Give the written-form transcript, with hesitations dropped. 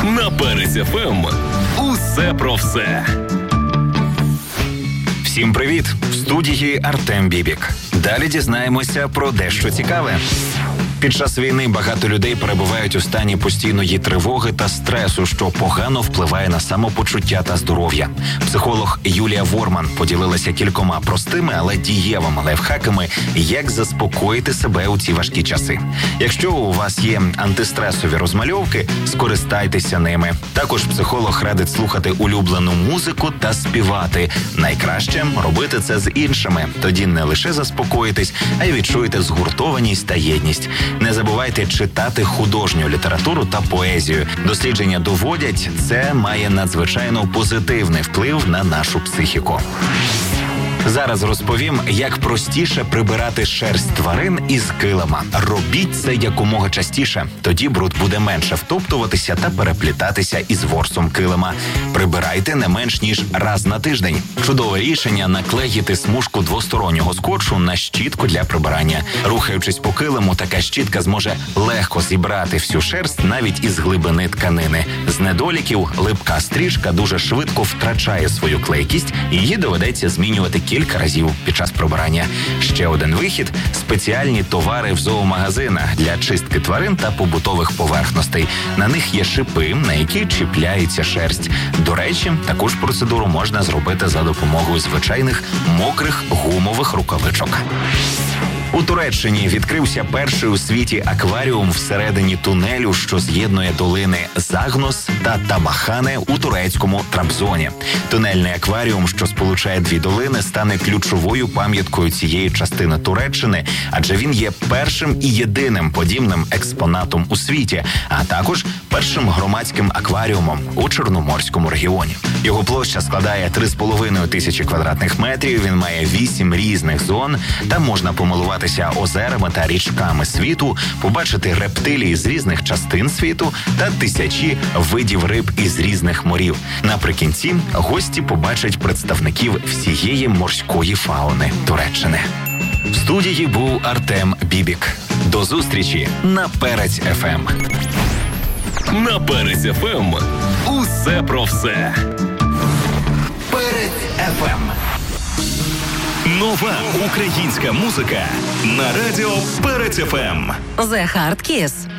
На Перець ФМ. Усе про все. Всім привіт! В студії Артем Бібік. Далі дізнаємося про дещо цікаве. Під час війни багато людей перебувають у стані постійної тривоги та стресу, що погано впливає на самопочуття та здоров'я. Психолог Юлія Ворман поділилася кількома простими, але дієвими лайфхаками, як заспокоїти себе у ці важкі часи. Якщо у вас є антистресові розмальовки, скористайтеся ними. Також психолог радить слухати улюблену музику та співати. Найкраще робити це з іншими. Тоді не лише заспокоїтесь, а й відчуєте згуртованість та єдність. Не забувайте читати художню літературу та поезію. Дослідження доводять, це має надзвичайно позитивний вплив на нашу психіку. Зараз розповім, як простіше прибирати шерсть тварин із килима. Робіть це якомога частіше. Тоді бруд буде менше втоптуватися та переплітатися із ворсом килима. Прибирайте не менш ніж раз на тиждень. Чудове рішення – наклеїти смужку двостороннього скотчу на щітку для прибирання. Рухаючись по килиму, така щітка зможе легко зібрати всю шерсть навіть із глибини тканини. З недоліків липка стрічка дуже швидко втрачає свою клейкість, і її доведеться змінювати кілька разів під час прибирання. Ще один вихід – спеціальні товари в зоомагазинах для чистки тварин та побутових поверхностей. На них є шипи, на які чіпляється шерсть. До речі, таку ж процедуру можна зробити за допомогою звичайних мокрих гумових рукавичок. У Туреччині відкрився перший у світі акваріум всередині тунелю, що з'єднує долини Загнос та Табахане у турецькому Трабзоні. Тунельний акваріум, що сполучає дві долини, стане ключовою пам'яткою цієї частини Туреччини, адже він є першим і єдиним подібним експонатом у світі, а також першим громадським акваріумом у Чорноморському регіоні. Його площа складає 3,5 тисячі квадратних метрів, він має 8 різних зон, там можна помилуватися озерами та річками світу, побачити рептилії з різних частин світу та тисячі видів риб із різних морів. Наприкінці гості побачать представників всієї морської фауни Туреччини. В студії був Артем Бібік. До зустрічі на Перець ФМ. На Перець ФМ. Усе про все. Перець ФМ. Нова українська музика на радіо Перець ФМ. The Hard Kiss.